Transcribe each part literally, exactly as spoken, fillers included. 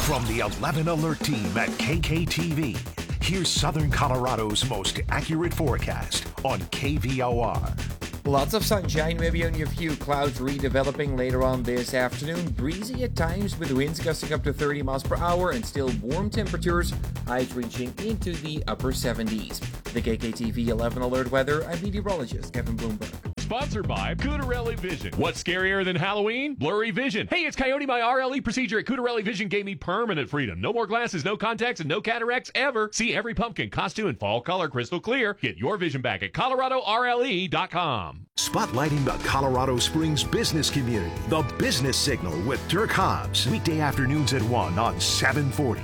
From the eleven Alert team at K K T V, here's Southern Colorado's most accurate forecast on K V O R. Lots of sunshine, maybe only a few clouds redeveloping later on this afternoon. Breezy at times with winds gusting up to thirty miles per hour and still warm temperatures, highs reaching into the upper seventies. The K K T V eleven Alert weather, I'm meteorologist Kevin Bloomberg. Sponsored by Cutarelli Vision. What's scarier than Halloween? Blurry vision. Hey, it's Coyote. My R L E procedure at Cutarelli Vision gave me permanent freedom. No more glasses, no contacts, and no cataracts ever. See every pumpkin, costume, and fall color crystal clear. Get your vision back at Colorado R L E dot com. Spotlighting the Colorado Springs business community. The Business Signal with Dirk Hobbs. Weekday afternoons at one on seven forty.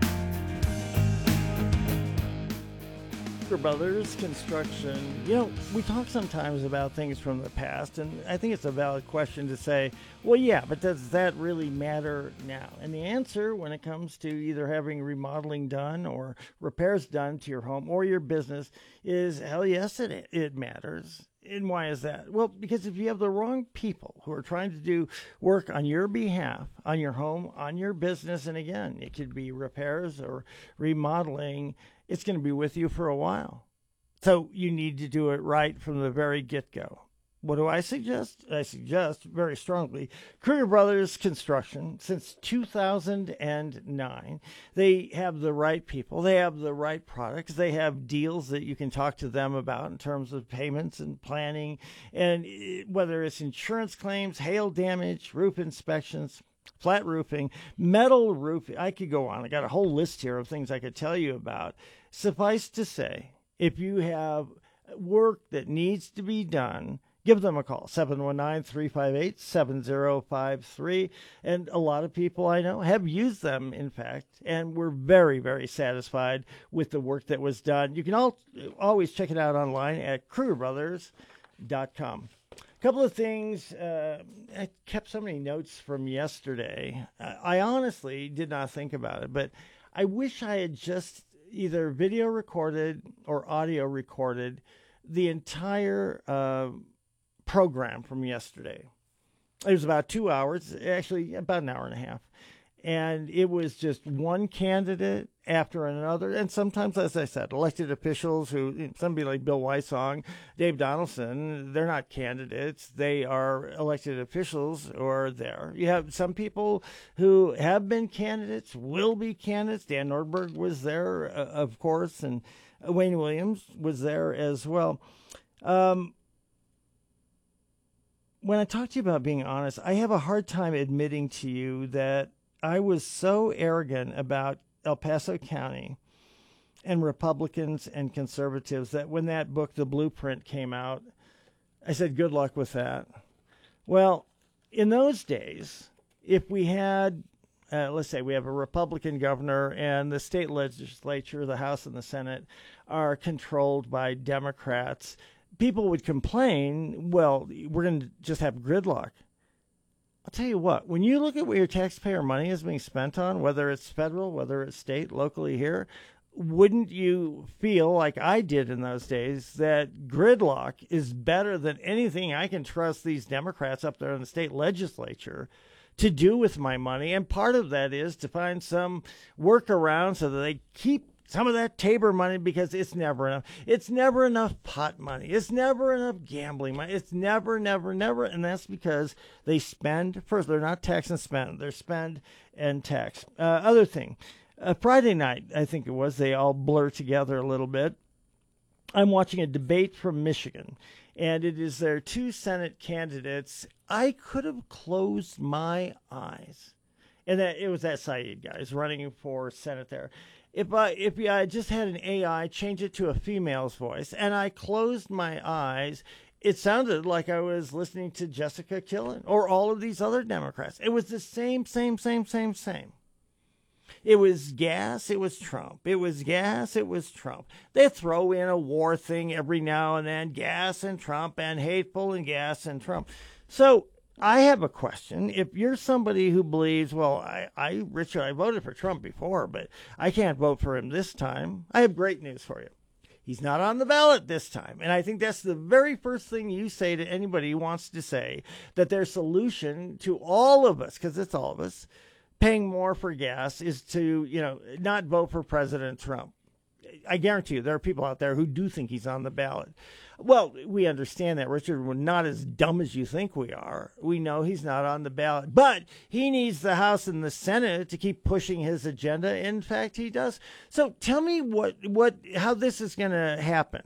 Brothers Construction. You know, we talk sometimes about things from the past, and I think it's a valid question to say, well, yeah, but does that really matter now? And the answer when it comes to either having remodeling done or repairs done to your home or your business is, hell yes, it, it matters. And why is that? Well, because if you have the wrong people who are trying to do work on your behalf, on your home, on your business, and again, it could be repairs or remodeling, it's going to be with you for a while. So you need to do it right from the very get-go. What do I suggest? I suggest very strongly Kruger Brothers Construction. Since two thousand nine, they have the right people. They have the right products. They have deals that you can talk to them about in terms of payments and planning, and whether it's insurance claims, hail damage, roof inspections, flat roofing, metal roofing. I could go on. I got a whole list here of things I could tell you about. Suffice to say, if you have work that needs to be done, give them a call, seven one nine, three five eight, seven zero five three. And a lot of people I know have used them, in fact, and we're very, very satisfied with the work that was done. You can all, always check it out online at Kruger Brothers dot com. A couple of things. Uh, I kept so many notes from yesterday. I honestly did not think about it, but I wish I had just either video recorded or audio recorded the entire uh, program from yesterday. It was about two hours, actually about an hour and a half. And it was just one candidate after another. And sometimes, as I said, elected officials who, somebody like Bill Wysong, Dave Donaldson, they're not candidates. They are elected officials who are there. You have some people who have been candidates, will be candidates. Dan Nordberg was there, uh, of course, and Wayne Williams was there as well. Um, when I talk to you about being honest, I have a hard time admitting to you that I was so arrogant about El Paso County and Republicans and conservatives that when that book, The Blueprint, came out, I said, good luck with that. Well, in those days, if we had, uh, let's say we have a Republican governor and the state legislature, the House and the Senate, are controlled by Democrats, people would complain, well, we're going to just have gridlock. I'll tell you what, when you look at what your taxpayer money is being spent on, whether it's federal, whether it's state, locally here, wouldn't you feel like I did in those days that gridlock is better than anything I can trust these Democrats up there in the state legislature to do with my money? And part of that is to find some workaround so that they keep some of that Tabor money, because it's never enough. It's never enough pot money. It's never enough gambling money. It's never, never, never. And that's because they spend, first, they're not tax and spend. They're spend and tax. Uh, other thing, uh, Friday night, I think it was, they all blur together a little bit. I'm watching a debate from Michigan, and it is their two Senate candidates. I could have closed my eyes. And that, it was that Saeed guy who's running for Senate there. If I if I just had an A I change it to a female's voice and I closed my eyes, it sounded like I was listening to Jessica Killen or all of these other Democrats. It was the same, same, same, same, same. It was gas, it was Trump. It was gas, it was Trump. They throw in a war thing every now and then, gas and Trump, and hateful and gas and Trump. So I have a question. If you're somebody who believes, well, I, I, Richard, I voted for Trump before, but I can't vote for him this time, I have great news for you. He's not on the ballot this time. And I think that's the very first thing you say to anybody who wants to say that their solution to all of us, because it's all of us, paying more for gas is to, you know, not vote for President Trump. I guarantee you there are people out there who do think he's on the ballot. Well, we understand that, Richard. We're not as dumb as you think we are. We know he's not on the ballot, but he needs the House and the Senate to keep pushing his agenda. In fact, he does. So tell me what, what, how this is going to happen.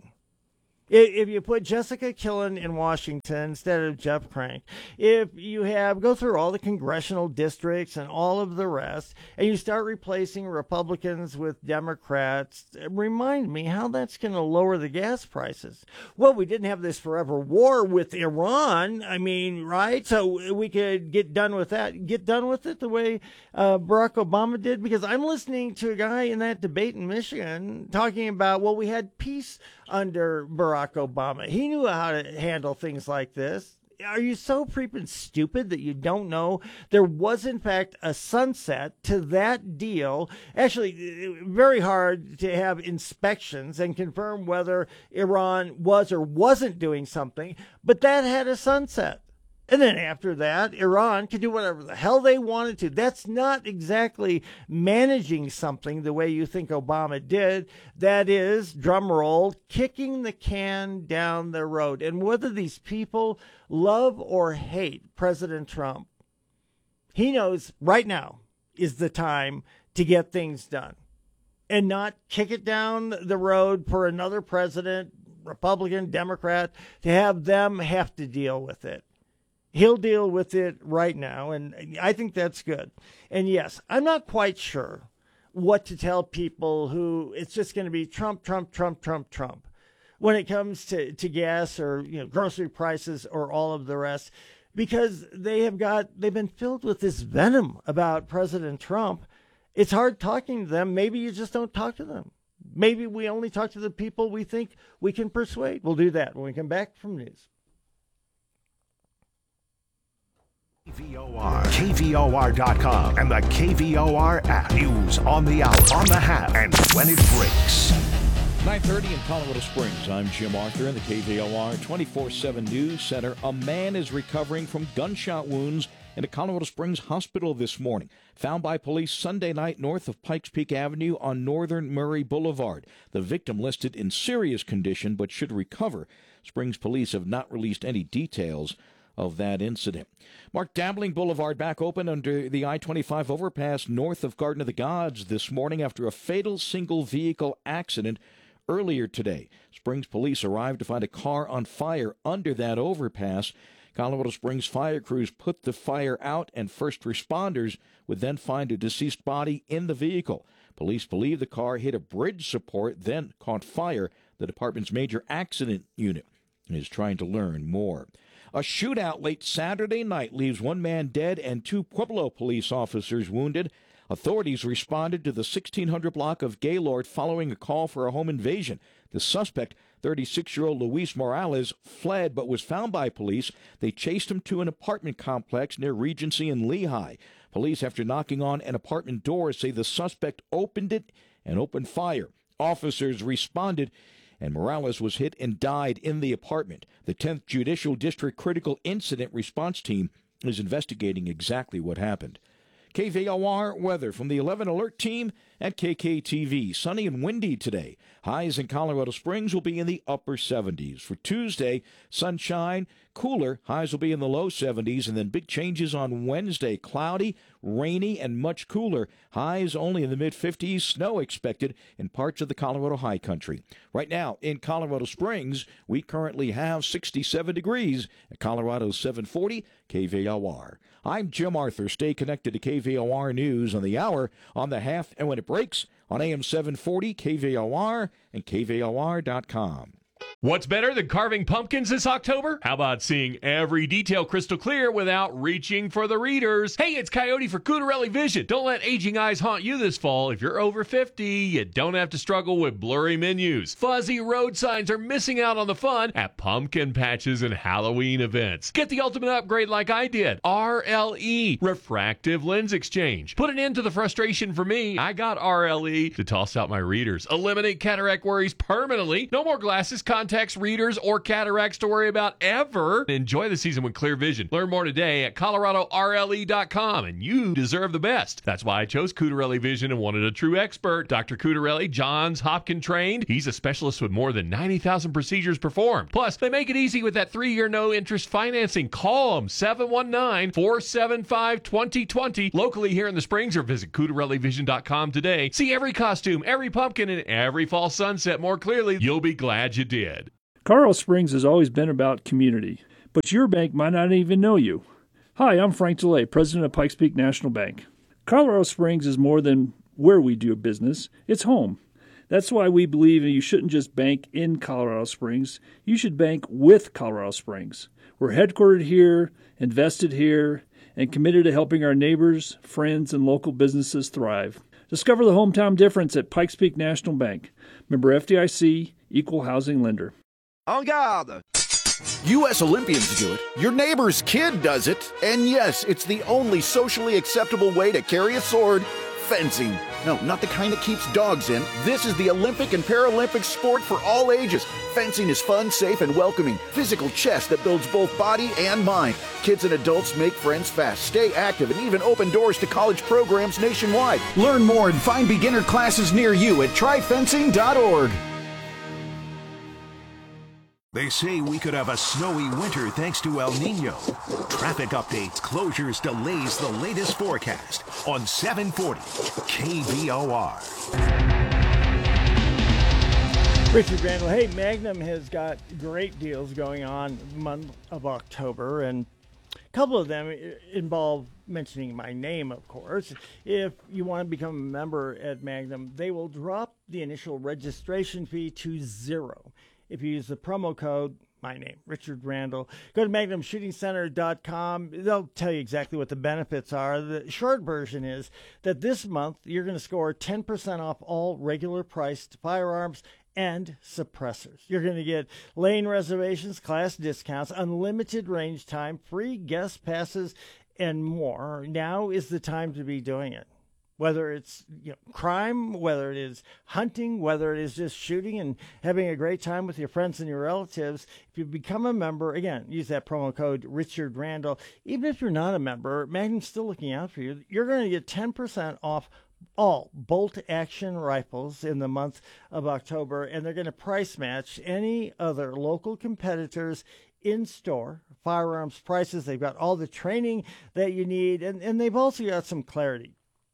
If you put Jessica Killen in Washington instead of Jeff Crank, if you have go through all the congressional districts and all of the rest, and you start replacing Republicans with Democrats, remind me how that's going to lower the gas prices. Well, we didn't have this forever war with Iran. I mean, right? So we could get done with that, get done with it the way uh, Barack Obama did, because I'm listening to a guy in that debate in Michigan talking about, well, we had peace under Barack Obama. He knew how to handle things like this. Are you so freaking stupid that you don't know there was, in fact, a sunset to that deal? Actually, very hard to have inspections and confirm whether Iran was or wasn't doing something, but that had a sunset. And then after that, Iran could do whatever the hell they wanted to. That's not exactly managing something the way you think Obama did. That is, drum roll, kicking the can down the road. And whether these people love or hate President Trump, he knows right now is the time to get things done and not kick it down the road for another president, Republican, Democrat, to have them have to deal with it. He'll deal with it right now, and I think that's good. And yes, I'm not quite sure what to tell people who it's just going to be Trump, Trump, Trump, Trump, Trump when it comes to, to gas or, you know, grocery prices or all of the rest, because they have got, they've been filled with this venom about President Trump. It's hard talking to them. Maybe you just don't talk to them. Maybe we only talk to the people we think we can persuade. We'll do that when we come back from news. K V O R, K V O R dot com, and the K V O R app. News on the hour, on the half, and when it breaks. nine thirty in Colorado Springs. I'm Jim Arthur in the K V O R twenty-four seven News Center. A man is recovering from gunshot wounds in a Colorado Springs hospital this morning. Found by police Sunday night north of Pikes Peak Avenue on northern Murray Boulevard. The victim listed in serious condition but should recover. Springs police have not released any details of that incident. Mark Dabbling Boulevard back open under the I twenty-five overpass north of Garden of the Gods this morning after a fatal single-vehicle accident earlier today. Springs police arrived to find a car on fire under that overpass. Colorado Springs fire crews put the fire out, and first responders would then find a deceased body in the vehicle. Police believe the car hit a bridge support, then caught fire. The department's major accident unit is trying to learn more. A shootout late Saturday night leaves one man dead and two Pueblo police officers wounded. Authorities responded to the sixteen hundred block of Gaylord following a call for a home invasion. The suspect, thirty-six-year-old Luis Morales, fled but was found by police. They chased him to an apartment complex near Regency and Lehigh. Police, after knocking on an apartment door, say the suspect opened it and opened fire. Officers responded, and Morales was hit and died in the apartment. The tenth Judicial District Critical Incident Response Team is investigating exactly what happened. K V O R weather from the eleven Alert Team at K K T V. Sunny and windy today. Highs in Colorado Springs will be in the upper seventies. For Tuesday, sunshine, cooler. Highs will be in the low seventies, and then big changes on Wednesday. Cloudy, rainy, and much cooler. Highs only in the mid-fifties. Snow expected in parts of the Colorado high country. Right now, in Colorado Springs, we currently have sixty-seven degrees. At Colorado seven forty, K V O R. I'm Jim Arthur. Stay connected to K V O R News on the hour, on the half, and when it breaks, on A M seven forty, K V O R, and K V O R dot com. What's better than carving pumpkins this October? How about seeing every detail crystal clear without reaching for the readers? Hey, it's Coyote for Cutarelli Vision. Don't let aging eyes haunt you this fall. If you're over fifty, you don't have to struggle with blurry menus. Fuzzy road signs are missing out on the fun at pumpkin patches and Halloween events. Get the ultimate upgrade like I did. R L E, Refractive Lens Exchange. Put an end to the frustration for me. I got R L E to toss out my readers. Eliminate cataract worries permanently. No more glasses, contacts, contacts, readers, or cataracts to worry about ever. Enjoy the season with clear vision. Learn more today at Colorado R L E dot com, and you deserve the best. That's why I chose Cutarelli Vision and wanted a true expert. Doctor Cutarelli, Johns Hopkins trained. He's a specialist with more than ninety thousand procedures performed. Plus, they make it easy with that three-year no-interest financing. Call them, seven one nine, four seven five, two zero two zero. Locally here in the Springs, or visit Cutarelli Vision dot com today. See every costume, every pumpkin, and every fall sunset more clearly. You'll be glad you did. Colorado Springs has always been about community, but your bank might not even know you. Hi, I'm Frank DeLay, president of Pikes Peak National Bank. Colorado Springs is more than where we do business, it's home. That's why we believe you shouldn't just bank in Colorado Springs, you should bank with Colorado Springs. We're headquartered here, invested here, and committed to helping our neighbors, friends, and local businesses thrive. Discover the hometown difference at Pikes Peak National Bank. Member F D I C, Equal Housing Lender. En garde! U S Olympians do it, your neighbor's kid does it, and yes, it's the only socially acceptable way to carry a sword, fencing. No, not the kind that keeps dogs in. This is the Olympic and Paralympic sport for all ages. Fencing is fun, safe, and welcoming. Physical chess that builds both body and mind. Kids and adults make friends fast, stay active, and even open doors to college programs nationwide. Learn more and find beginner classes near you at try fencing dot org. They say we could have a snowy winter thanks to El Nino. Traffic updates, closures, delays, the latest forecast on seven forty K V O R. Richard Randall, hey, Magnum has got great deals going on month of October, and a couple of them involve mentioning my name, of course. If you want to become a member at Magnum, they will drop the initial registration fee to zero if you use the promo code, my name, Richard Randall. Go to magnum shooting center dot com. They'll tell you exactly what the benefits are. The short version is that this month you're going to score ten percent off all regular priced firearms and suppressors. You're going to get lane reservations, class discounts, unlimited range time, free guest passes, and more. Now is the time to be doing it. Whether it's you know, crime, whether it is hunting, whether it is just shooting and having a great time with your friends and your relatives, if you become a member, again, use that promo code Richard Randall. Even if you're not a member, Magnum's still looking out for you. You're going to get ten percent off all bolt-action rifles in the month of October, and they're going to price match any other local competitors in-store firearms prices. They've got all the training that you need, and, and they've also got some clarity.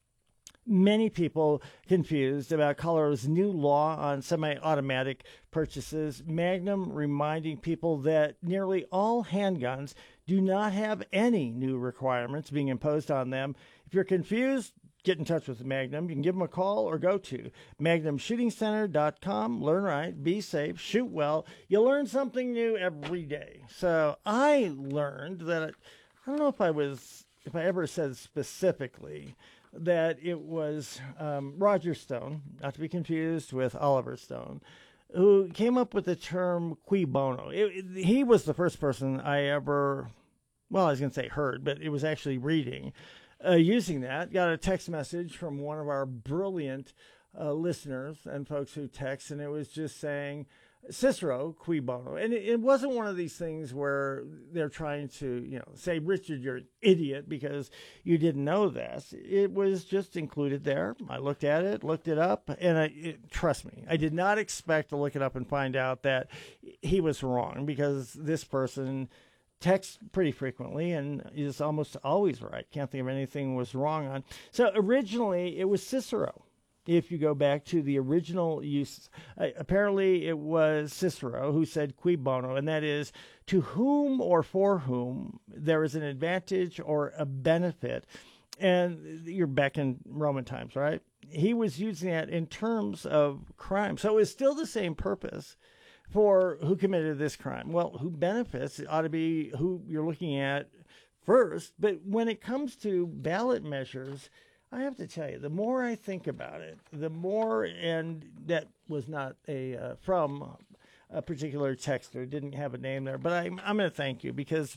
Many people confused about Colorado's new law on semi-automatic purchases. Magnum reminding people that nearly all handguns do not have any new requirements being imposed on them. If you're confused, get in touch with Magnum. You can give them a call or go to magnum shooting center dot com. Learn right, be safe, shoot well. You learn something new every day. So I learned that, I don't know if I was, if I ever said specifically, that it was um, Roger Stone, not to be confused with Oliver Stone, who came up with the term cui bono. It, it, he was the first person I ever, well, I was going to say heard, but it was actually reading, uh, using that. Got a text message from one of our brilliant uh, listeners and folks who text, and it was just saying, Cicero, cui bono. And it, it wasn't one of these things where they're trying to, you know, say, Richard, you're an idiot because you didn't know this. It was just included there. I looked at it, looked it up, and I, it, trust me, I did not expect to look it up and find out that he was wrong, because this person texts pretty frequently and is almost always right. Can't think of anything was wrong on. So originally it was Cicero. If you go back to the original use, uh, apparently it was Cicero who said cui bono, and that is to whom or for whom there is an advantage or a benefit. And you're back in Roman times, right? He was using that in terms of crime. So it's still the same purpose for who committed this crime. Well, who benefits ought to be who you're looking at first. But when it comes to ballot measures, I have to tell you, the more I think about it, the more, and that was not a uh, from a particular texter, didn't have a name there, but I'm, I'm going to thank you, because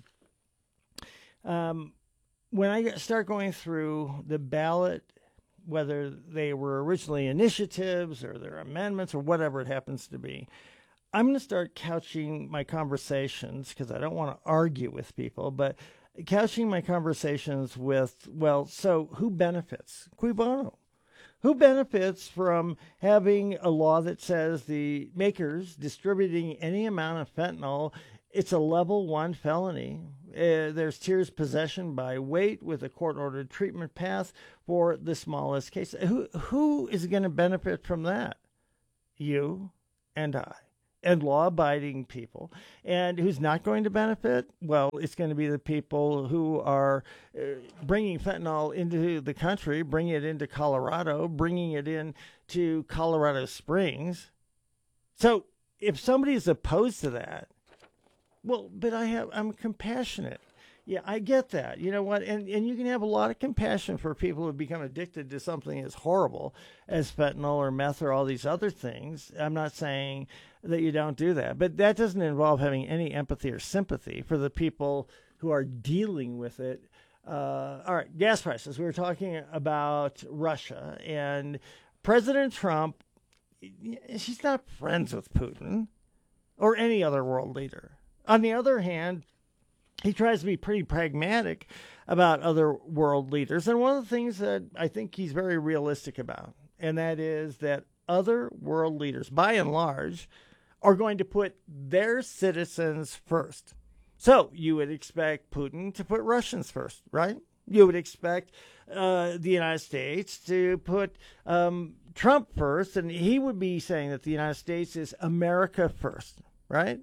um, when I start going through the ballot, whether they were originally initiatives or their amendments or whatever it happens to be, I'm going to start couching my conversations, because I don't want to argue with people, but couching my conversations with, well, so who benefits? Cui bono? Who benefits from having a law that says the makers distributing any amount of fentanyl, it's a level one felony. Uh, there's tiers possession by weight with a court-ordered treatment path for the smallest case. Who who is going to benefit from that? You and I, and law-abiding people. And who's not going to benefit? Well, it's going to be the people who are uh, bringing fentanyl into the country, bringing it into Colorado, bringing it into Colorado Springs. So if somebody is opposed to that, well, but I have, I'm compassionate. Yeah, I get that. You know what? And and you can have a lot of compassion for people who become addicted to something as horrible as fentanyl or meth or all these other things. I'm not saying that you don't do that, but that doesn't involve having any empathy or sympathy for the people who are dealing with it. Uh, all right, gas prices. We were talking about Russia, and President Trump, she's not friends with Putin or any other world leader. On the other hand, he tries to be pretty pragmatic about other world leaders. And one of the things that I think he's very realistic about, and that is that other world leaders, by and large, are going to put their citizens first. So you would expect Putin to put Russians first, right? You would expect uh, the United States to put um, Trump first, and he would be saying that the United States is America first, right?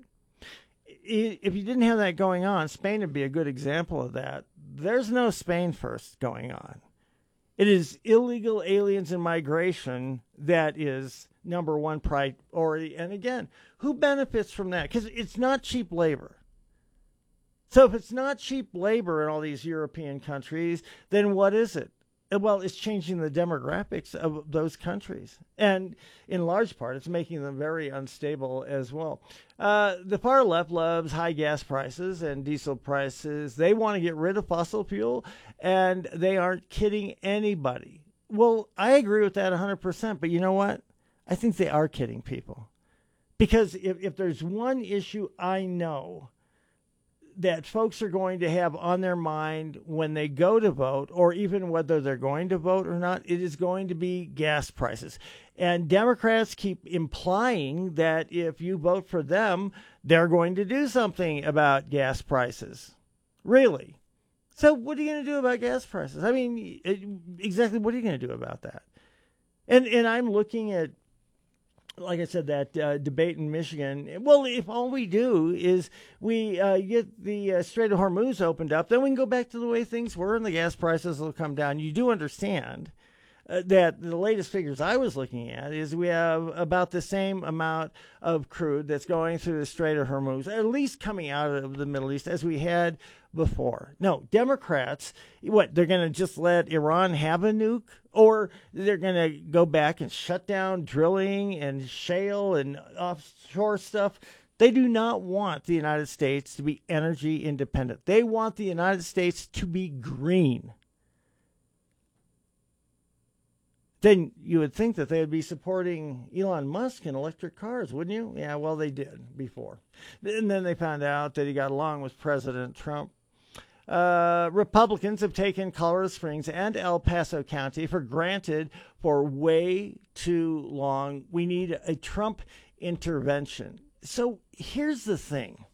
If you didn't have that going on, Spain would be a good example of that. There's no Spain first going on. It is illegal aliens and migration that is number one priority. And again, who benefits from that? Because it's not cheap labor. So if it's not cheap labor in all these European countries, then what is it? Well, it's changing the demographics of those countries. And in large part, it's making them very unstable as well. Uh, the far left loves high gas prices and diesel prices. They want to get rid of fossil fuel, and they aren't kidding anybody. Well, I agree with that one hundred percent, but you know what? I think they are kidding people. Because if, if there's one issue I know that folks are going to have on their mind when they go to vote, or even whether they're going to vote or not, it is going to be gas prices. And Democrats keep implying that if you vote for them, they're going to do something about gas prices. Really? So what are you going to do about gas prices? I mean, it, exactly what are you going to do about that? And and I'm looking at, like I said, that uh, debate in Michigan. Well, if all we do is we uh, get the uh, Strait of Hormuz opened up, then we can go back to the way things were and the gas prices will come down. You do understand uh, that the latest figures I was looking at is we have about the same amount of crude that's going through the Strait of Hormuz, at least coming out of the Middle East, as we had before. No, Democrats, what, they're going to just let Iran have a nuke? Or they're going to go back and shut down drilling and shale and offshore stuff? They do not want the United States to be energy independent. They want the United States to be green. Then you would think that they would be supporting Elon Musk and electric cars, wouldn't you? Yeah, well, they did before. And then they found out that he got along with President Trump. Uh, Republicans have taken Colorado Springs and El Paso County for granted for way too long. We need a Trump intervention. So here's the thing.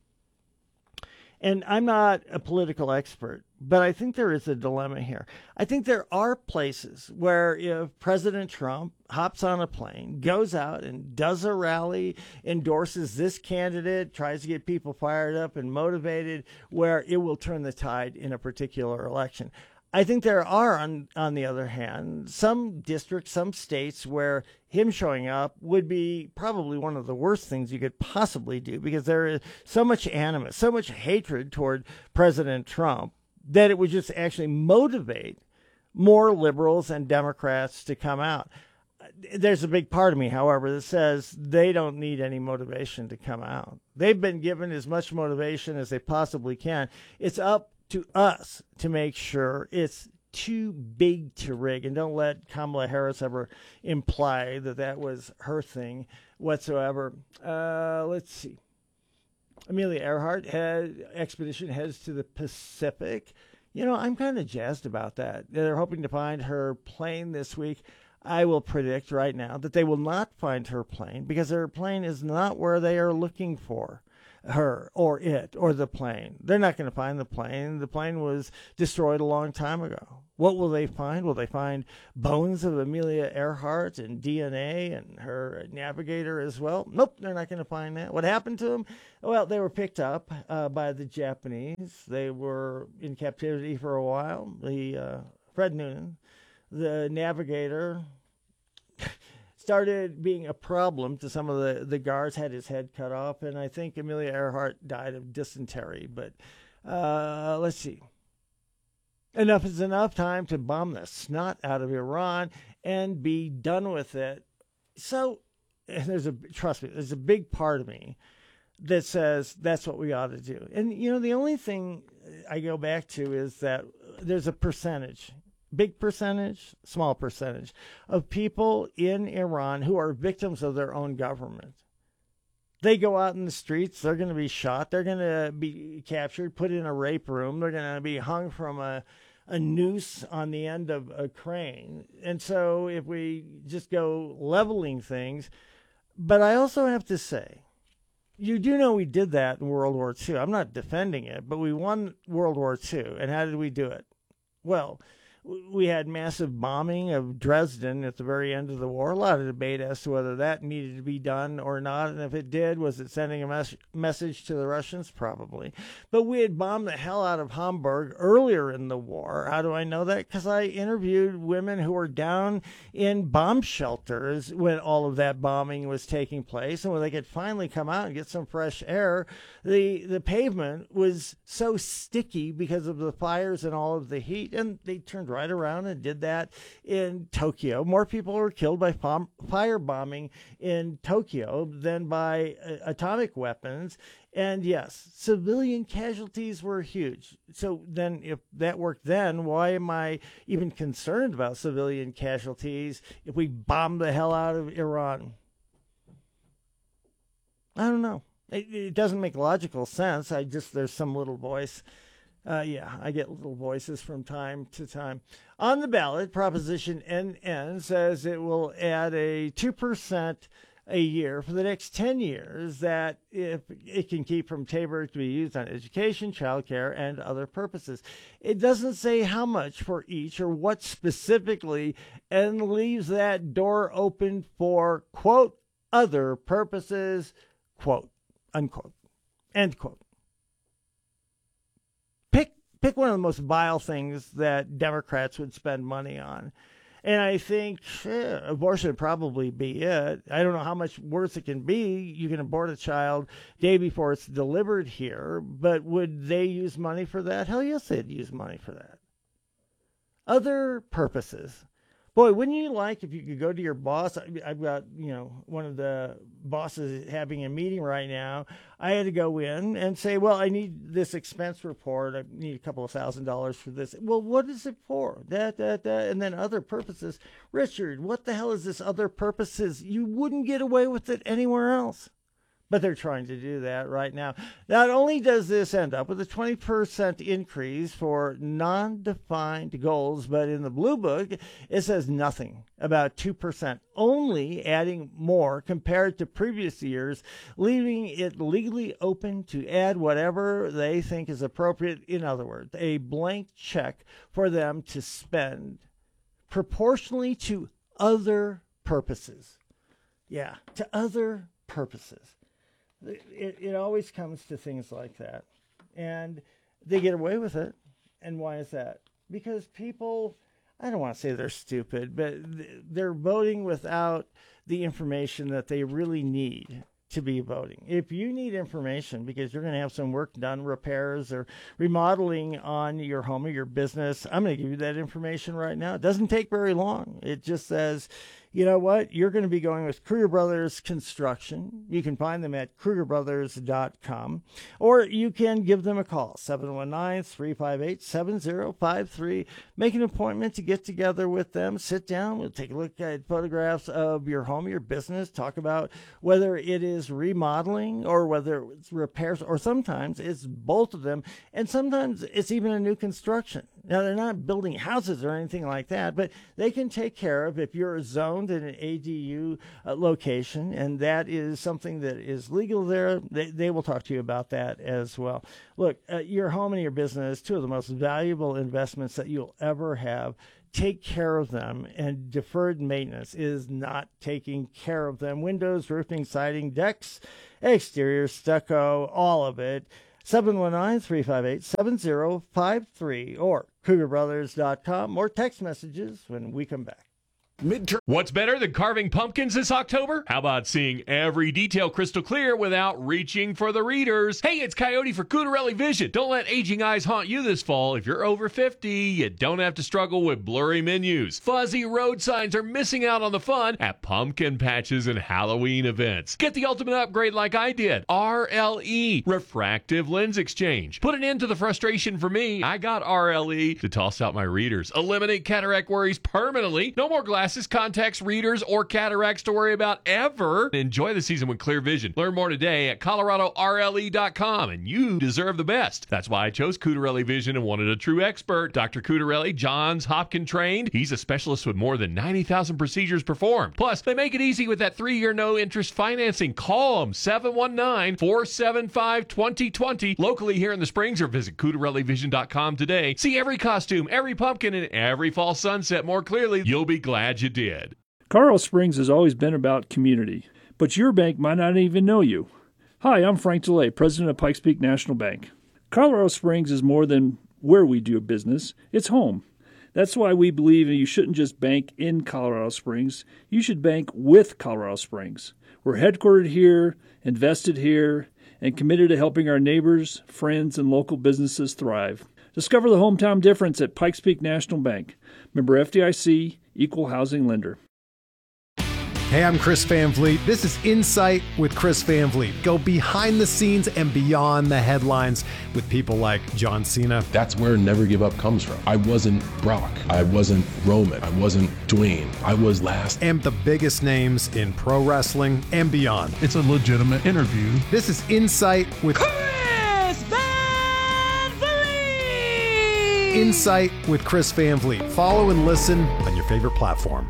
And I'm not a political expert, but I think there is a dilemma here. I think there are places where if President Trump hops on a plane, goes out and does a rally, endorses this candidate, tries to get people fired up and motivated, where it will turn the tide in a particular election. I think there are, on, on the other hand, some districts, some states where him showing up would be probably one of the worst things you could possibly do, because there is so much animus, so much hatred toward President Trump that it would just actually motivate more liberals and Democrats to come out. There's a big part of me, however, that says they don't need any motivation to come out. They've been given as much motivation as they possibly can. It's up to us to make sure it's too big to rig. And don't let Kamala Harris ever imply that that was her thing whatsoever. Uh, let's see. Amelia Earhart had expedition heads to the Pacific. You know, I'm kind of jazzed about that. They're hoping to find her plane this week. I will predict right now that they will not find her plane because her plane is not where they are looking for her or it or the plane. They're not going to find the plane. The plane was destroyed a long time ago. What will they find? Will they find bones of Amelia Earhart and D N A and her navigator as well? Nope, they're not going to find that. What happened to them? Well, they were picked up uh, by the Japanese. They were in captivity for a while. The uh, Fred Noonan, the navigator, started being a problem to some of the, the guards, had his head cut off, and I think Amelia Earhart died of dysentery. But uh, let's see. Enough is enough. Time to bomb the snot out of Iran and be done with it. So there's a, trust me, there's a big part of me that says that's what we ought to do. And, you know, the only thing I go back to is that there's a percentage, big percentage, small percentage of people in Iran who are victims of their own government. They go out in the streets, they're going to be shot, they're going to be captured, put in a rape room, they're going to be hung from a, a noose on the end of a crane. And so if we just go leveling things, but I also have to say, you do know we did that in World War Two. I'm not defending it, but we won World War Two. And how did we do it? Well, we had massive bombing of Dresden at the very end of the war. A lot of debate as to whether that needed to be done or not. And if it did, was it sending a mes- message to the Russians? Probably. But we had bombed the hell out of Hamburg earlier in the war. How do I know that? Because I interviewed women who were down in bomb shelters when all of that bombing was taking place. And when they could finally come out and get some fresh air, the, the pavement was so sticky because of the fires and all of the heat. And they turned right around and did that in Tokyo. More people were killed by fire firebombing in Tokyo than by uh, atomic weapons. And yes, civilian casualties were huge. So then if that worked then, why am I even concerned about civilian casualties if we bomb the hell out of Iran? I don't know. It, it doesn't make logical sense. I just, there's some little voice. Uh, yeah, I get little voices from time to time. On the ballot, Proposition N N says it will add a two percent a year for the next ten years that if it can keep from Tabor to be used on education, childcare, and other purposes. It doesn't say how much for each or what specifically, and leaves that door open for, quote, other purposes, quote, unquote, end quote. Pick one of the most vile things that Democrats would spend money on. And I think eh, abortion would probably be it. I don't know how much worse it can be. You can abort a child day before it's delivered here, but would they use money for that? Hell yes, they'd use money for that. Other purposes. Boy, wouldn't you like if you could go to your boss? I've got, you know, one of the bosses having a meeting right now. I had to go in and say, well, I need this expense report. I need a couple of thousand dollars for this. Well, what is it for? That, that, that, and then other purposes. Richard, what the hell is this other purposes? You wouldn't get away with it anywhere else. But they're trying to do that right now. Not only does this end up with a twenty percent increase for non-defined goals, but in the Blue Book, it says nothing about two percent, only adding more compared to previous years, leaving it legally open to add whatever they think is appropriate. In other words, a blank check for them to spend proportionally to other purposes. Yeah, to other purposes. It, it always comes to things like that. And they get away with it. And why is that? Because people, I don't want to say they're stupid, but they're voting without the information that they really need to be voting. If you need information because you're going to have some work done, repairs or remodeling on your home or your business, I'm going to give you that information right now. It doesn't take very long. It just says, you know what? You're going to be going with Kruger Brothers Construction. You can find them at kruger brothers dot com, or you can give them a call, seven one nine, three five eight, seven zero five three. Make an appointment to get together with them. Sit down. We'll take a look at photographs of your home, your business, talk about whether it is remodeling or whether it's repairs, or sometimes it's both of them, and sometimes it's even a new construction. Now, they're not building houses or anything like that, but they can take care of if you're zoned in an A D U uh, location, and that is something that is legal there. They, they will talk to you about that as well. Look, uh, your home and your business, two of the most valuable investments that you'll ever have. Take care of them, and deferred maintenance is not taking care of them. Windows, roofing, siding, decks, exterior, stucco, all of it. seven one nine, three five eight, seven zero five three or kruger brothers dot com. More text messages when we come back. Midterm. What's better than carving pumpkins this October? How about seeing every detail crystal clear without reaching for the readers? Hey, it's Coyote for Cutarelli Vision. Don't let aging eyes haunt you this fall. If you're over fifty, you don't have to struggle with blurry menus. Fuzzy road signs are missing out on the fun at pumpkin patches and Halloween events. Get the ultimate upgrade like I did. R L E, Refractive Lens Exchange. Put an end to the frustration for me. I got R L E to toss out my readers. Eliminate cataract worries permanently. No more glasses, contacts, readers, or cataracts to worry about ever. Enjoy the season with clear vision. Learn more today at colorado R L E dot com, and you deserve the best. That's why I chose Cutarelli Vision and wanted a true expert. Doctor Cutarelli, Johns Hopkins trained. He's a specialist with more than ninety thousand procedures performed. Plus, they make it easy with that three-year no-interest financing. Call them, seven one nine, four seven five, two zero two zero. Locally here in the Springs, or visit cutarelli vision dot com today. See every costume, every pumpkin, and every fall sunset more clearly. You'll be glad you did. Colorado Springs has always been about community, but your bank might not even know you. Hi, I'm Frank DeLay, president of Pikes Peak National Bank. Colorado Springs is more than where we do business, it's home. That's why we believe you shouldn't just bank in Colorado Springs, you should bank with Colorado Springs. We're headquartered here, invested here, and committed to helping our neighbors, friends, and local businesses thrive. Discover the hometown difference at Pikes Peak National Bank. Member F D I C, Equal Housing Lender. Hey, I'm Chris Van Vliet. This is Insight with Chris Van Vliet. Go behind the scenes and beyond the headlines with people like John Cena. That's where Never Give Up comes from. I wasn't Brock. I wasn't Roman. I wasn't Dwayne. I was last. And the biggest names in pro wrestling and beyond. It's a legitimate interview. This is Insight with Chris Van Vliet. Insight with Chris Van Vliet. Follow and listen on your favorite platform.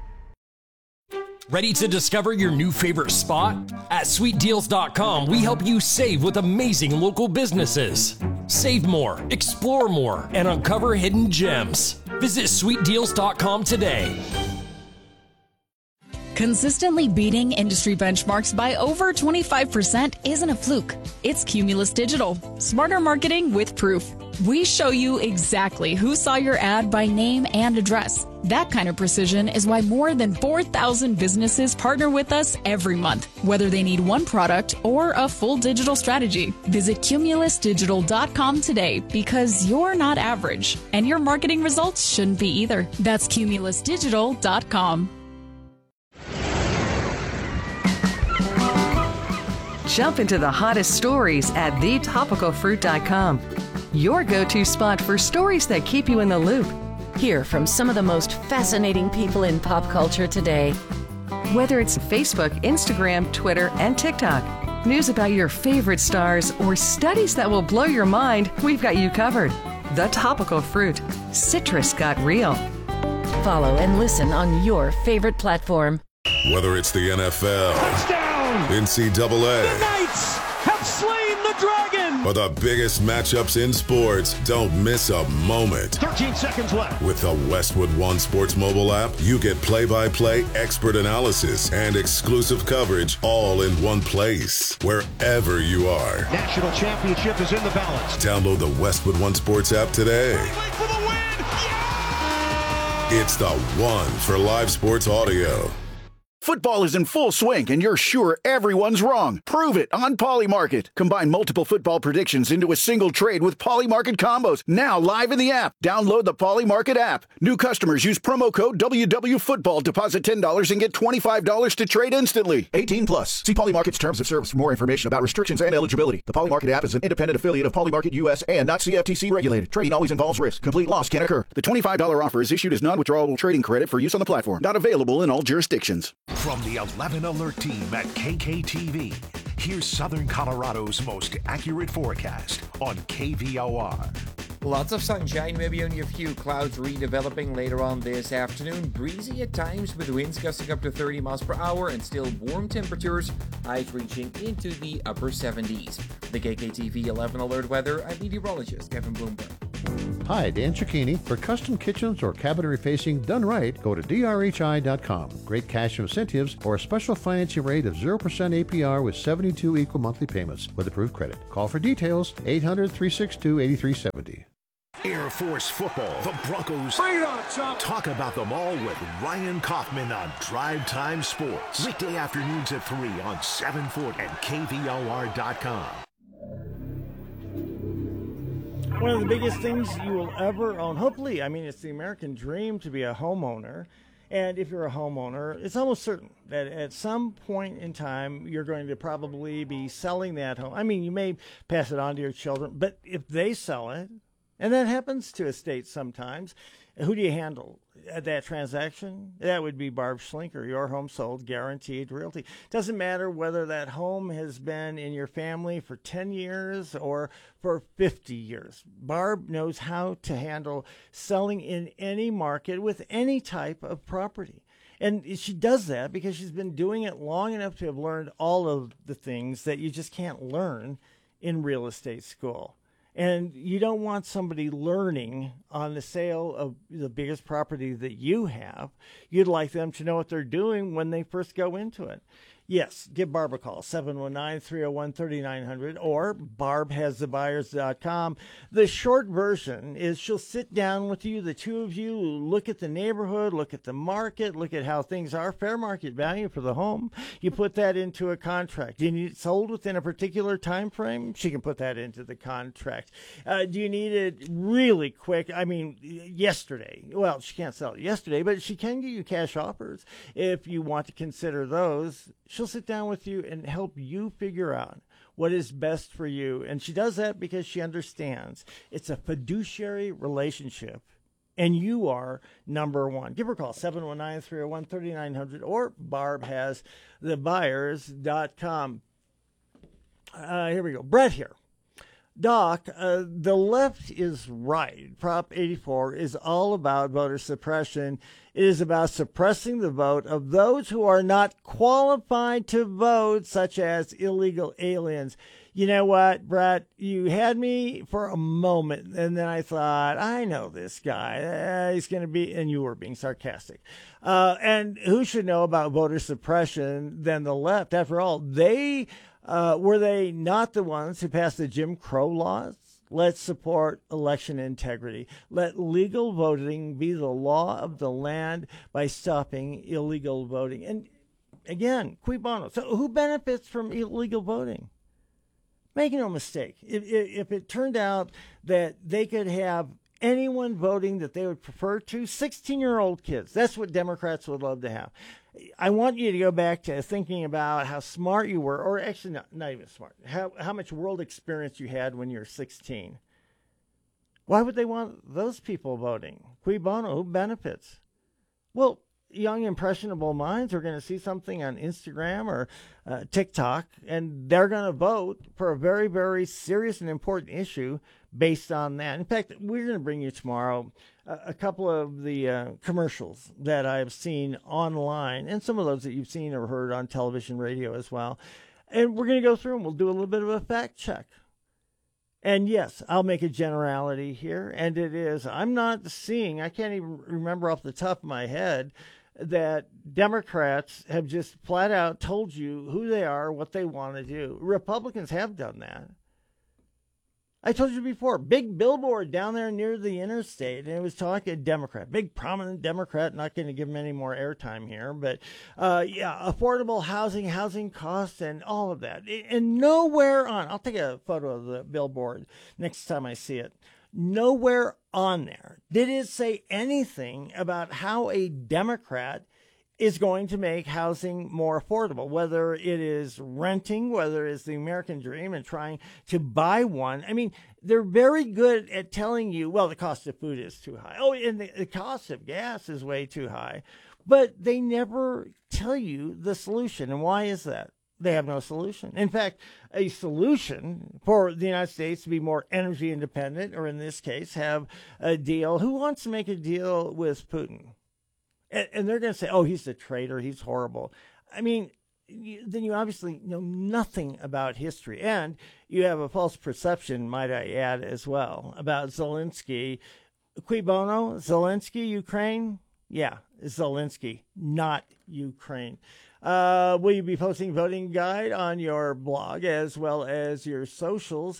Ready to discover your new favorite spot? At sweet deals dot com, we help you save with amazing local businesses. Save more, explore more, and uncover hidden gems. Visit sweet deals dot com today. Consistently beating industry benchmarks by over twenty-five percent isn't a fluke. It's Cumulus Digital. Smarter marketing with proof. We show you exactly who saw your ad by name and address. That kind of precision is why more than four thousand businesses partner with us every month, whether they need one product or a full digital strategy. Visit cumulus digital dot com today, because you're not average, and your marketing results shouldn't be either. That's cumulus digital dot com. Jump into the hottest stories at the topical fruit dot com. Your go-to spot for stories that keep you in the loop. Hear from some of the most fascinating people in pop culture today. Whether it's Facebook, Instagram, Twitter, and TikTok, news about your favorite stars, or studies that will blow your mind, we've got you covered. The Topical Fruit. Citrus got real. Follow and listen on your favorite platform. Whether it's the N F L, touchdown, N C double A, the Knights have slain the dragon, or the biggest matchups in sports, don't miss a moment. thirteen seconds left. With the Westwood One Sports mobile app, you get play-by-play, expert analysis, and exclusive coverage all in one place, wherever you are. National championship is in the balance. Download the Westwood One Sports app today. For the win. Yeah! It's the one for live sports audio. Football is in full swing, and you're sure everyone's wrong. Prove it on Polymarket. Combine multiple football predictions into a single trade with Polymarket combos. Now live in the app. Download the Polymarket app. New customers use promo code W W Football. Deposit ten dollars and get twenty-five dollars to trade instantly. eighteen plus. See Polymarket's terms of service for more information about restrictions and eligibility. The Polymarket app is an independent affiliate of Polymarket U S and not C F T C regulated. Trading always involves risk. Complete loss can occur. The twenty-five dollars offer is issued as non-withdrawable trading credit for use on the platform. Not available in all jurisdictions. From the eleven Alert team at K K T V, here's Southern Colorado's most accurate forecast on K V O R. Lots of sunshine, maybe only a few clouds redeveloping later on this afternoon. Breezy at times with winds gusting up to thirty miles per hour and still warm temperatures, highs reaching into the upper seventies. The K K T V eleven Alert weather, I'm meteorologist Kevin Bloomberg. Hi, Dan Cicchini. For custom kitchens or cabinetry facing done right, go to D R H I dot com. Great cash incentives or a special financing rate of zero percent A P R with seventy-two equal monthly payments with approved credit. Call for details, eight hundred, three six two, eight three seven zero. Air Force football, the Broncos. Bring it on, Chop. Talk about them all with Ryan Kaufman on Drive Time Sports. Weekday afternoons at three on seven forty and K V O R dot com. One of the biggest things you will ever own, hopefully, I mean, it's the American dream to be a homeowner. And if you're a homeowner, it's almost certain that at some point in time, you're going to probably be selling that home. I mean, you may pass it on to your children, but if they sell it, and that happens to estates sometimes, who do you handle that transaction? That would be Barb Schlinker, Your Home Sold Guaranteed Realty. Doesn't matter whether that home has been in your family for ten years or for fifty years. Barb knows how to handle selling in any market with any type of property. And she does that because she's been doing it long enough to have learned all of the things that you just can't learn in real estate school. And you don't want somebody learning on the sale of the biggest property that you have. You'd like them to know what they're doing when they first go into it. Yes, give Barb a call, seven one nine, three oh one, three nine zero zero or barb has the buyers dot com. The short version is she'll sit down with you, the two of you, look at the neighborhood, look at the market, look at how things are, fair market value for the home. You put that into a contract. Do you need it sold within a particular time frame? She can put that into the contract. Uh, do you need it really quick? I mean, yesterday. Well, she can't sell it yesterday, but she can give you cash offers if you want to consider those. She'll sit down with you and help you figure out what is best for you. And she does that because she understands it's a fiduciary relationship, and you are number one. Give her a call, seven one nine, three oh one, three nine zero zero or barb has the buyers dot com. Uh, here we go. Brett here. Doc, uh, the left is right. Prop eighty-four is all about voter suppression. It is about suppressing the vote of those who are not qualified to vote, such as illegal aliens. You know what, Brett? You had me for a moment, and then I thought, I know this guy. Uh, he's going to be, and you were being sarcastic. Uh, and who should know about voter suppression than the left? After all, they... Uh, were they not the ones who passed the Jim Crow laws? Let's support election integrity. Let legal voting be the law of the land by stopping illegal voting. And again, cui bono. So who benefits from illegal voting? Make no mistake. If, if it turned out that they could have anyone voting that they would prefer to, sixteen-year-old kids, that's what Democrats would love to have. I want you to go back to thinking about how smart you were, or actually not, not even smart, how, how much world experience you had when you were sixteen. Why would they want those people voting? Cui bono, who benefits? Well, young, impressionable minds are going to see something on Instagram or uh, TikTok, and they're going to vote for a very, very serious and important issue based on that. In fact, we're going to bring you tomorrow a, a couple of the uh, commercials that I've seen online, and some of those that you've seen or heard on television, radio as well. And we're going to go through them. We'll do a little bit of a fact check. And yes, I'll make a generality here, and it is, I'm not seeing, I can't even remember off the top of my head, that Democrats have just flat out told you who they are, what they want to do. Republicans have done that. I told you before, big billboard down there near the interstate, and it was talking Democrat, big prominent Democrat, not going to give him any more airtime here, but uh, yeah, affordable housing, housing costs, and all of that. And nowhere on, I'll take a photo of the billboard next time I see it, nowhere on there did it say anything about how a Democrat is going to make housing more affordable, whether it is renting, whether it's the American dream and trying to buy one. I mean, they're very good at telling you, well, the cost of food is too high. Oh, and the, the cost of gas is way too high. But they never tell you the solution. And why is that? They have no solution. In fact, a solution for the United States to be more energy independent, or in this case, have a deal. Who wants to make a deal with Putin? And they're going to say, oh, he's a traitor. He's horrible. I mean, then you obviously know nothing about history. And you have a false perception, might I add, as well, about Zelensky. Cui bono? Zelensky, Ukraine? Yeah, Zelensky, not Ukraine. Uh, will you be posting voting guide on your blog as well as your socials?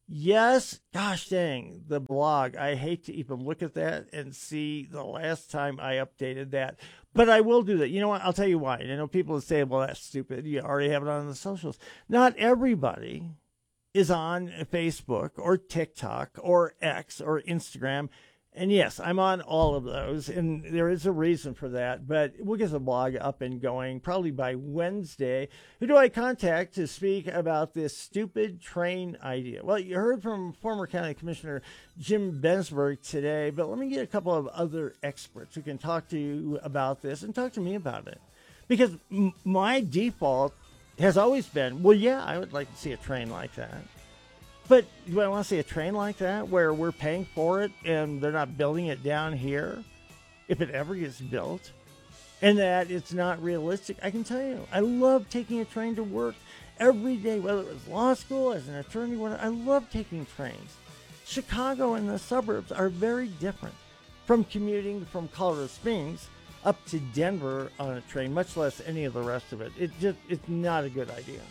Yes, gosh dang, the blog. I hate to even look at that and see the last time I updated that. But I will do that. You know what? I'll tell you why. I know people would say, well, that's stupid. You already have it on the socials. Not everybody is on Facebook or TikTok or X or Instagram. And yes, I'm on all of those, and there is a reason for that, but we'll get the blog up and going probably by Wednesday. Who do I contact to speak about this stupid train idea? Well, you heard from former County Commissioner Jim Bensberg today, but let me get a couple of other experts who can talk to you about this and talk to me about it. Because m- my default has always been, well, yeah, I would like to see a train like that. But do I want to see a train like that where we're paying for it and they're not building it down here if it ever gets built, and that it's not realistic? I can tell you, I love taking a train to work every day, whether it was law school, as an attorney, whatever. I love taking trains. Chicago and the suburbs are very different from commuting from Colorado Springs up to Denver on a train, much less any of the rest of it. It just, it's not a good idea.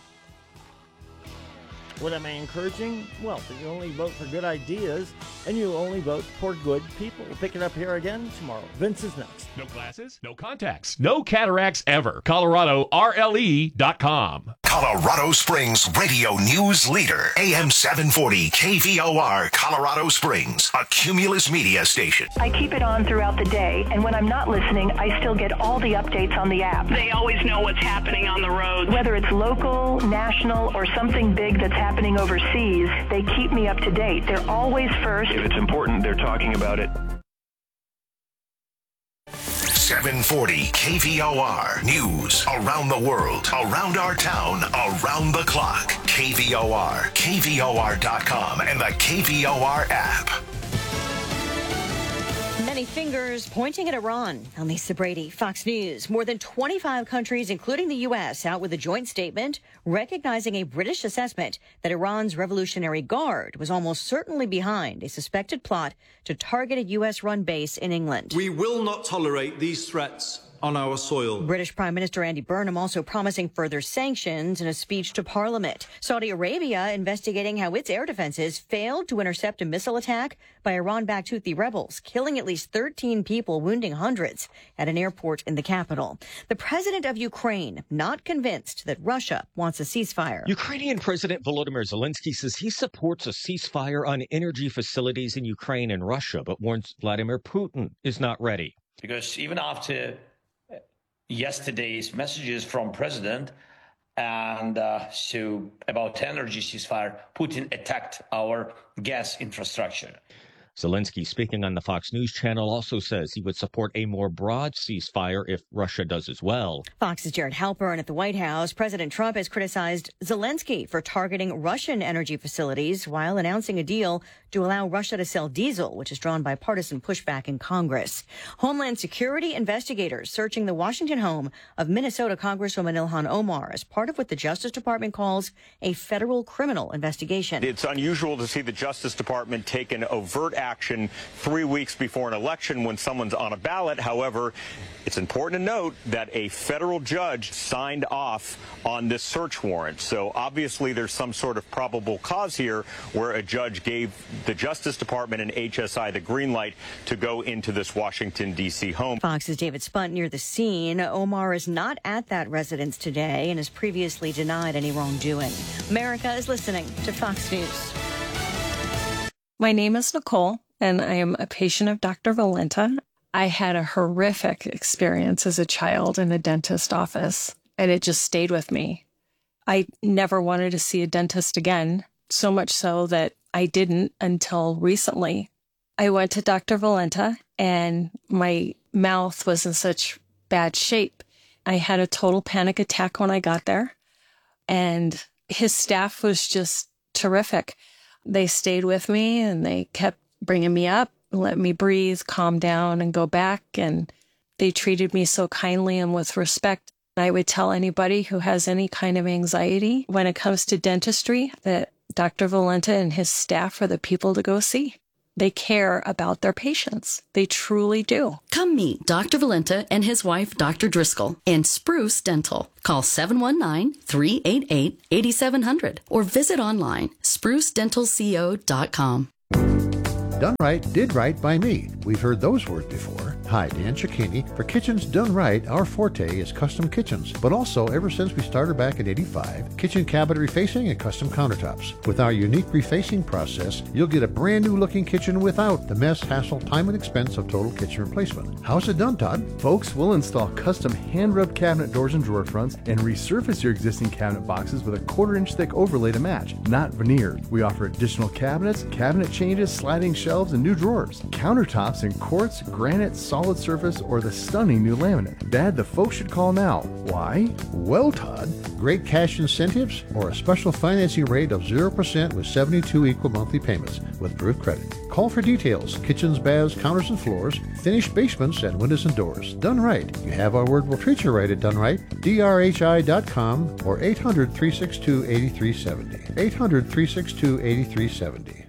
What am I encouraging? Well, that you only vote for good ideas, and you only vote for good people. We'll pick it up here again tomorrow. Vince is next. No glasses, no contacts, no cataracts ever. Colorado R L E dot com. Colorado Springs radio news leader. A M seven forty K V O R Colorado Springs, a Cumulus media station. I keep it on throughout the day, and when I'm not listening, I still get all the updates on the app. They always know what's happening on the road. Whether it's local, national, or something big that's happening overseas, they keep me up to date. They're always first. If it's important, they're talking about it. seven forty K V O R. News around the world, around our town, around the clock. K V O R, K V O R dot com, and the K V O R app. Many fingers pointing at Iran. I'm Lisa Brady, Fox News. More than twenty-five countries, including the U S, out with a joint statement recognizing a British assessment that Iran's Revolutionary Guard was almost certainly behind a suspected plot to target a U S-run base in England. We will not tolerate these threats on our soil. British Prime Minister Andy Burnham also promising further sanctions in a speech to Parliament. Saudi Arabia investigating how its air defenses failed to intercept a missile attack by Iran-backed Houthi rebels, killing at least thirteen people, wounding hundreds at an airport in the capital. The president of Ukraine not convinced that Russia wants a ceasefire. Ukrainian President Volodymyr Zelensky says he supports a ceasefire on energy facilities in Ukraine and Russia, but warns Vladimir Putin is not ready. Because even after yesterday's messages from President and uh, so about energy ceasefire, Putin attacked our gas infrastructure. Zelensky, speaking on the Fox News channel, also says he would support a more broad ceasefire if Russia does as well. Fox's Jared Halpern at the White House. President Trump has criticized Zelensky for targeting Russian energy facilities while announcing a deal to allow Russia to sell diesel, which has drawn bipartisan pushback in Congress. Homeland Security investigators searching the Washington home of Minnesota Congresswoman Ilhan Omar as part of what the Justice Department calls a federal criminal investigation. It's unusual to see the Justice Department take an overt action three weeks before an election when someone's on a ballot. However, it's important to note that a federal judge signed off on this search warrant. So obviously there's some sort of probable cause here where a judge gave the Justice Department and H S I the green light to go into this Washington, D C home. Fox's David Spunt near the scene. Omar is not at that residence today and has previously denied any wrongdoing. America is listening to Fox News. My name is Nicole, and I am a patient of Doctor Valenta. I had a horrific experience as a child in a dentist office, and it just stayed with me. I never wanted to see a dentist again, so much so that I didn't until recently. I went to Doctor Valenta, and my mouth was in such bad shape. I had a total panic attack when I got there, and his staff was just terrific. They stayed with me, and they kept bringing me up, let me breathe, calm down, and go back. And they treated me so kindly and with respect. I would tell anybody who has any kind of anxiety when it comes to dentistry that Doctor Valenta and his staff are the people to go see. They care about their patients. They truly do. Come meet Doctor Valenta and his wife, Doctor Driscoll, in Spruce Dental. Call seven one nine, three eight eight, eight seven zero zero or visit online, spruce dental co dot com. Done right, did right by me. We've heard those words before. Hi, Dan Cicchini. For Kitchens Done Right, our forte is custom kitchens. But also, ever since we started back in eighty-five, kitchen cabinet refacing and custom countertops. With our unique refacing process, you'll get a brand new looking kitchen without the mess, hassle, time, and expense of total kitchen replacement. How's it done, Todd? Folks, we'll install custom hand-rubbed cabinet doors and drawer fronts and resurface your existing cabinet boxes with a quarter-inch thick overlay to match, not veneered. We offer additional cabinets, cabinet changes, sliding shelves, and new drawers. Countertops in quartz, granite, solid surface, or the stunning new laminate. Dad, the folks should call now. Why? Well, Todd, great cash incentives or a special financing rate of zero percent with seventy-two equal monthly payments with approved credit. Call for details. Kitchens, baths, counters, and floors, finished basements, and windows and doors. Done right. You have our word, we'll treat you right at Done Right. D R H I dot com or eight hundred, three six two, eight three seven zero. eight hundred, three six two, eight three seven zero.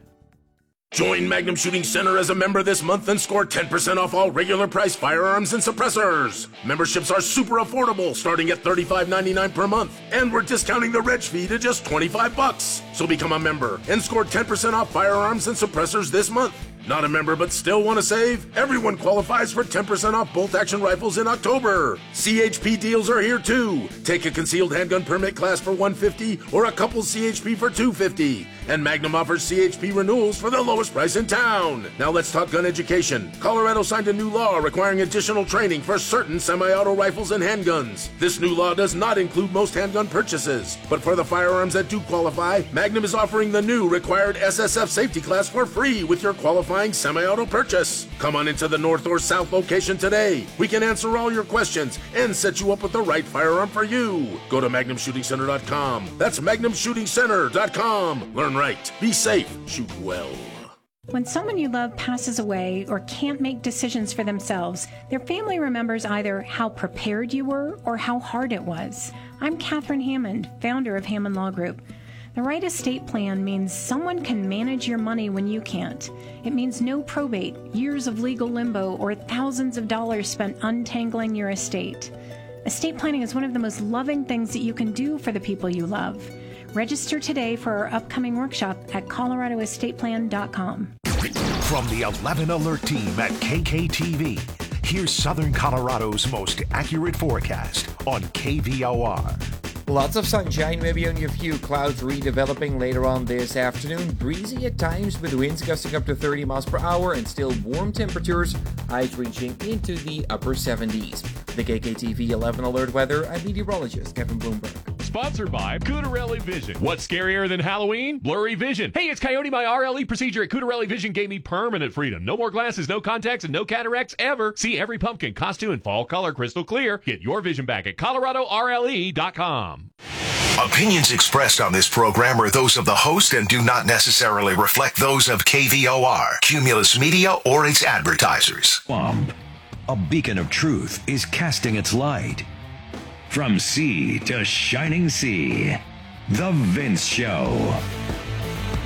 Join Magnum Shooting Center as a member this month and score ten percent off all regular price firearms and suppressors. Memberships are super affordable, starting at thirty-five ninety-nine per month, and we're discounting the reg fee to just twenty-five bucks. So become a member and score ten percent off firearms and suppressors this month. Not a member but still want to save? Everyone qualifies for ten percent off bolt-action rifles in October. C H P deals are here too. Take a concealed handgun permit class for one hundred fifty dollars or a couple C H P for two hundred fifty dollars. And Magnum offers C H P renewals for the lowest price in town. Now let's talk gun education. Colorado signed a new law requiring additional training for certain semi-auto rifles and handguns. This new law does not include most handgun purchases, but for the firearms that do qualify, Magnum is offering the new required S S F safety class for free with your qualifying semi-auto purchase. Come on into the north or south location today. We can answer all your questions and set you up with the right firearm for you. Go to magnum shooting center dot com. That's magnum shooting center dot com. Learn right, be safe, shoot well. When someone you love passes away or can't make decisions for themselves, their family remembers either how prepared you were or how hard it was. I'm Catherine Hammond, founder of Hammond Law Group. The right estate plan means someone can manage your money when you can't. It means no probate, years of legal limbo, or thousands of dollars spent untangling your estate. Estate planning is one of the most loving things that you can do for the people you love. Register today for our upcoming workshop at colorado estate plan dot com. From the eleven Alert team at K K T V, here's Southern Colorado's most accurate forecast on K V O R. Lots of sunshine, maybe only a few clouds redeveloping later on this afternoon. Breezy at times with winds gusting up to thirty miles per hour and still warm temperatures, highs reaching into the upper seventies. The K K T V eleven Alert weather, I'm meteorologist Kevin Bloomberg. Sponsored by Cutarelli Vision. What's scarier than Halloween? Blurry vision. Hey, it's Coyote. My R L E procedure at Cutarelli Vision gave me permanent freedom. No more glasses, no contacts, and no cataracts ever. See every pumpkin, costume, and fall color crystal clear. Get your vision back at colorado R L E dot com. Opinions expressed on this program are those of the host and do not necessarily reflect those of K V O R, Cumulus Media, or its advertisers. Swamp, a beacon of truth, is casting its light. From sea to shining sea, The Vince Show.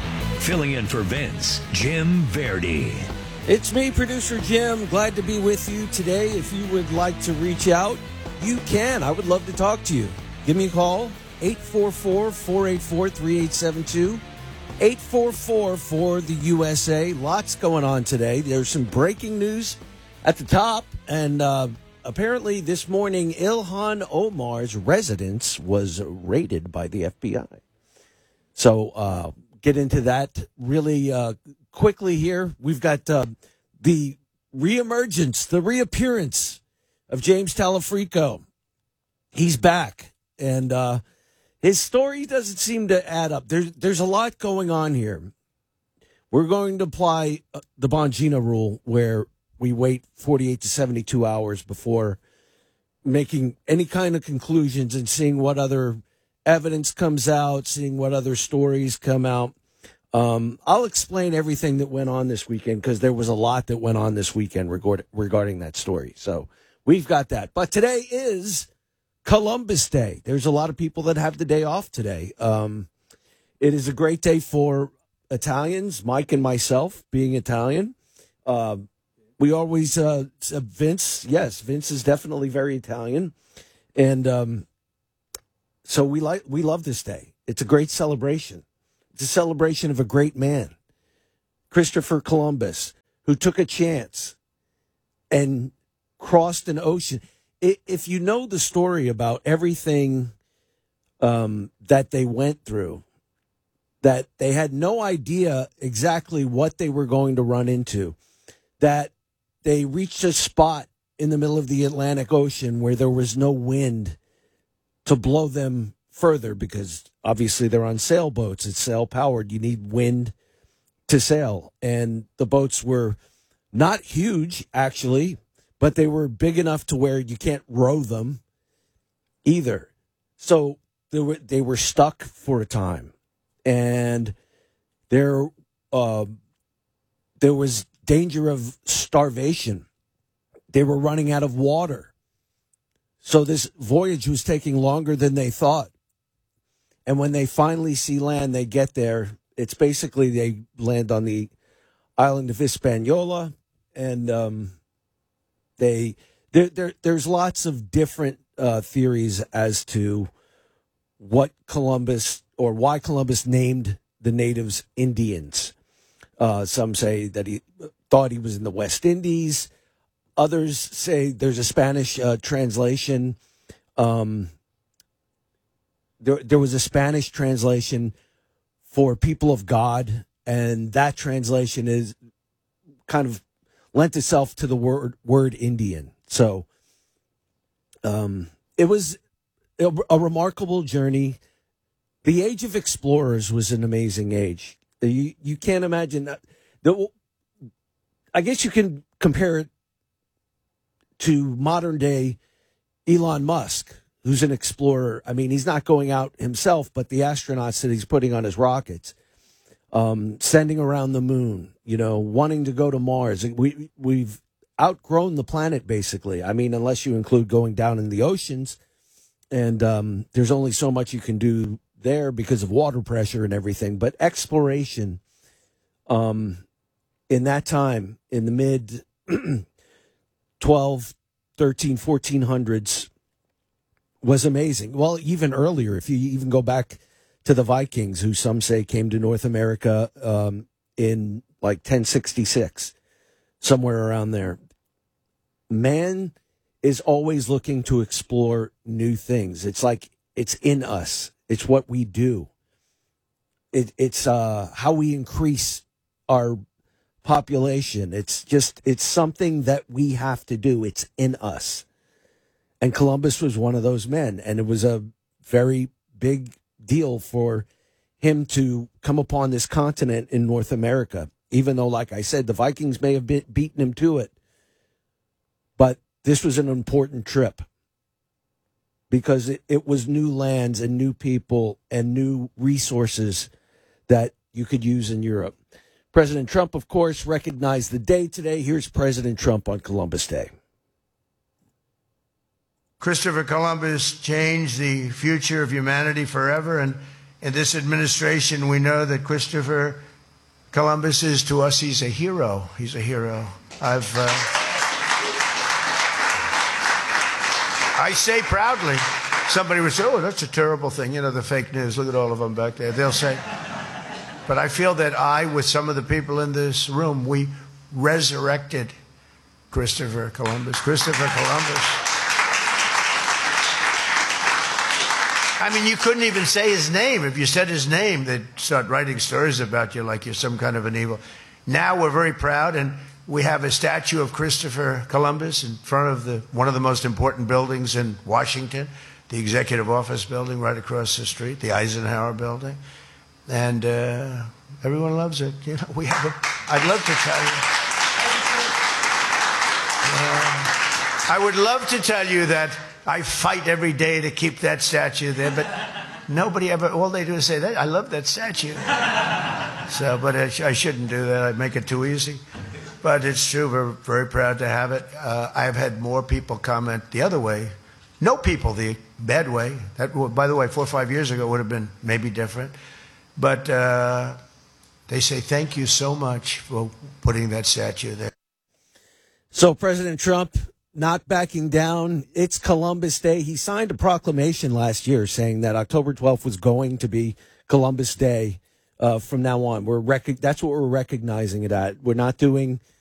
Filling in for Vince, Jim Verdi. It's me, producer Jim. Glad to be with you today. If you would like to reach out, you can. I would love to talk to you. Give me a call, eight four four, four eight four, three eight seven two. eight four four for the U S A. Lots going on today. There's some breaking news at the top, and uh, apparently this morning Ilhan Omar's residence was raided by the F B I. So uh, get into that really uh, quickly here. We've got uh, the reemergence, the reappearance of James Talafrico. He's back, and uh, his story doesn't seem to add up. There's, there's a lot going on here. We're going to apply the Bongino rule, where we wait forty-eight to seventy-two hours before making any kind of conclusions and seeing what other evidence comes out, seeing what other stories come out. Um, I'll explain everything that went on this weekend, because there was a lot that went on this weekend regard, regarding that story. So we've got that. But today is Columbus Day. There's a lot of people that have the day off today. Um, it is a great day for Italians, Mike and myself, being Italian. Uh, we always, uh, Vince, yes, Vince is definitely very Italian. And um, so we like we love this day. It's a great celebration. It's a celebration of a great man, Christopher Columbus, who took a chance and crossed an ocean. If you know the story about everything um, that they went through, that they had no idea exactly what they were going to run into, that they reached a spot in the middle of the Atlantic Ocean where there was no wind to blow them further, because obviously they're on sailboats. It's sail-powered. You need wind to sail. And the boats were not huge, actually, but they were big enough to where you can't row them either. So they were, they were stuck for a time. And there, uh, there was danger of starvation. They were running out of water. So this voyage was taking longer than they thought. And when they finally see land, they get there. It's basically they land on the island of Hispaniola, and um, they there, there there's lots of different uh, theories as to what Columbus, or why Columbus named the natives Indians. Uh, some say that he thought he was in the West Indies. Others say there's a Spanish uh, translation. Um, there, there was a Spanish translation for people of God, and that translation is kind of lent itself to the word word Indian. So um, it was a, a remarkable journey. The age of explorers was an amazing age. You you can't imagine that. The, I guess you can compare it to modern day Elon Musk, who's an explorer. I mean, he's not going out himself, but the astronauts that he's putting on his rockets, um, sending around the moon, you know, wanting to go to Mars. We, we've outgrown the planet, basically. I mean, unless you include going down in the oceans, and um, there's only so much you can do there because of water pressure and everything. But exploration um, in that time, in the mid twelve, thirteen, fourteen hundreds, was amazing. Well, even earlier, if you even go back to the Vikings, who some say came to North America um, in like ten sixty-six, somewhere around there. Man is always looking to explore new things. It's like it's in us. It's what we do. It, it's uh, how we increase our population. It's just, it's something that we have to do. It's in us. And Columbus was one of those men. And it was a very big deal for him to come upon this continent in North America, even though, like I said, the Vikings may have been, beaten him to it. But this was an important trip, because it, it was new lands and new people and new resources that you could use in Europe. President Trump, of course, recognized the day today. Here's President Trump on Columbus Day. Christopher Columbus changed the future of humanity forever. And in this administration, we know that Christopher Columbus is to us, he's a hero. He's a hero. I've, uh, I say proudly, somebody would say, oh, that's a terrible thing. You know, the fake news, look at all of them back there. They'll say, but I feel that I, with some of the people in this room, we resurrected Christopher Columbus. Christopher Columbus. I mean, you couldn't even say his name. If you said his name, they'd start writing stories about you like you're some kind of an evil. Now we're very proud, and we have a statue of Christopher Columbus in front of the one of the most important buildings in Washington, the Executive Office Building right across the street, the Eisenhower Building. And uh, everyone loves it. You know, we have a, I'd love to tell you. Uh, I would love to tell you that I fight every day to keep that statue there, but nobody ever, all they do is say, that I love that statue. So, but I, sh- I shouldn't do that. I'd make it too easy. But it's true. We're very proud to have it. Uh, I've had more people comment the other way. No people the bad way. That, by the way, four or five years ago would have been maybe different. But uh, they say, thank you so much for putting that statue there. So President Trump not backing down. It's Columbus Day. He signed a proclamation last year saying that October twelfth was going to be Columbus Day uh, from now on. We're rec- That's what we're recognizing it at. We're not doing